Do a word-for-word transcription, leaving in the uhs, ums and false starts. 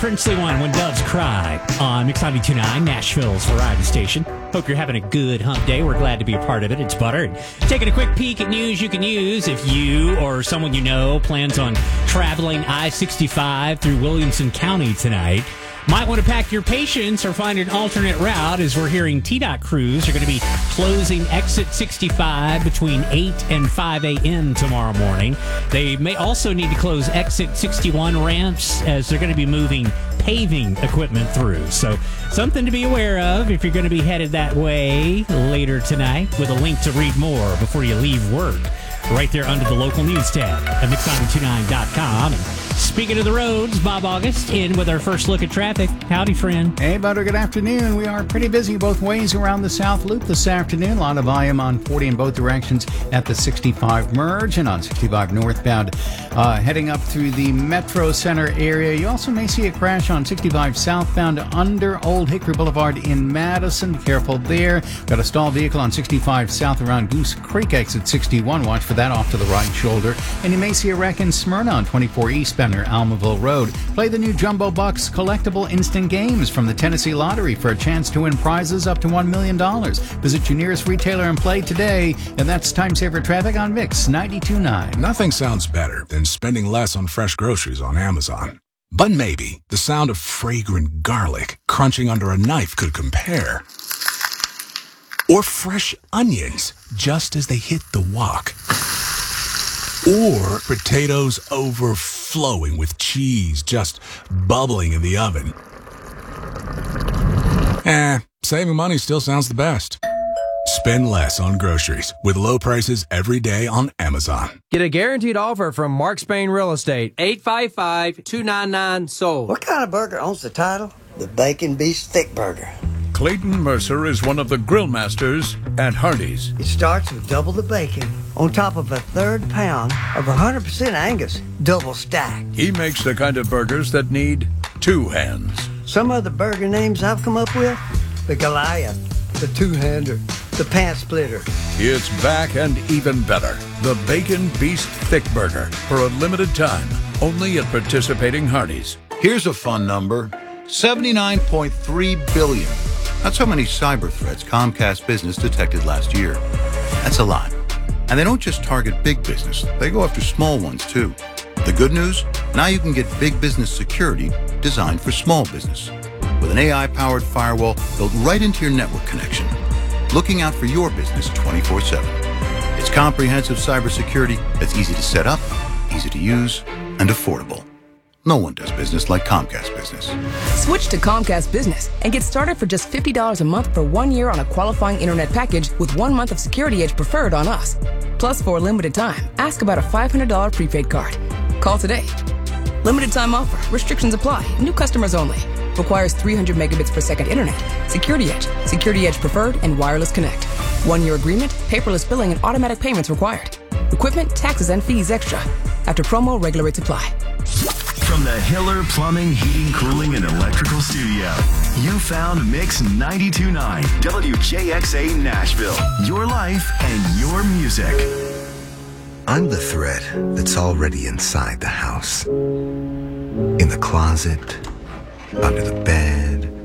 princely one, When Doves Cry, on Mix ninety-two point nine, Nashville's variety station. Hope you're having a good hump day. We're glad to be a part of it. It's Butter. And taking a quick peek at news you can use if you or someone you know plans on traveling I sixty-five through Williamson County tonight. Might want to pack your patience or find an alternate route, as we're hearing T DOT crews are going to be closing exit sixty-five between eight and five a.m. tomorrow morning. They may also need to close exit sixty-one ramps, as they're going to be moving paving equipment through. So something to be aware of if you're going to be headed that way later tonight, with a link to read more before you leave work right there under the local news tab at mix nine two nine dot com. And speaking of the roads, Bob August in with our first look at traffic. Howdy, friend. Hey, Butter, good afternoon. We are pretty busy both ways around the South Loop this afternoon. A lot of volume on forty in both directions at the sixty-five merge and on sixty-five northbound. Uh, heading up through the Metro Center area. You also may see a crash on sixty-five southbound under Old Hickory Boulevard in Madison. Be careful there. Got a stalled vehicle on sixty-five south around Goose Creek exit sixty-one. Watch for that off to the right shoulder. And you may see a wreck in Smyrna on twenty-four eastbound near Almaville Road. Play the new Jumbo Bucks collectible instant games from the Tennessee Lottery for a chance to win prizes up to one million dollars. Visit your nearest retailer and play today. And that's Time Saver Traffic on Mix ninety-two point nine. Nothing sounds better than spending less on fresh groceries on Amazon. But maybe the sound of fragrant garlic crunching under a knife could compare. Or fresh onions just as they hit the wok. Or potatoes overflowing with cheese just bubbling in the oven. Eh, saving money still sounds the best. Spend less on groceries with low prices every day on Amazon. Get a guaranteed offer from Mark Spain Real Estate. eight five five, two nine nine, sold. What kind of burger owns the title? The Bacon Beast Thick Burger. Clayton Mercer is one of the grill masters at Hardee's. It starts with double the bacon on top of a third pound of one hundred percent Angus, double stacked. He makes the kind of burgers that need two hands. Some of the burger names I've come up with: the Goliath, the Two-Hander, the Pant Splitter. It's back and even better. The Bacon Beast Thick Burger for a limited time, only at participating Hardee's. Here's a fun number: seventy-nine point three billion. That's how many cyber threats Comcast Business detected last year. That's a lot. And they don't just target big business, they go after small ones too. The good news? Now you can get big business security designed for small business, with an A I-powered firewall built right into your network connection, looking out for your business twenty-four seven. It's comprehensive cybersecurity that's easy to set up, easy to use, and affordable. No one does business like Comcast Business. Switch to Comcast Business and get started for just fifty dollars a month for one year on a qualifying internet package with one month of Security Edge Preferred on us. Plus, for a limited time, ask about a five hundred dollars prepaid card. Call today. Limited time offer. Restrictions apply. New customers only. Requires three hundred megabits per second internet. Security Edge, Security Edge Preferred, and Wireless Connect. One-year agreement, paperless billing, and automatic payments required. Equipment, taxes, and fees extra. After promo, regular rates apply. From the Hiller Plumbing, Heating, Cooling, and Electrical Studio, you found Mix ninety-two point nine, W J X A Nashville. Your life and your music. I'm the thread that's already inside the house. In the closet, under the bed,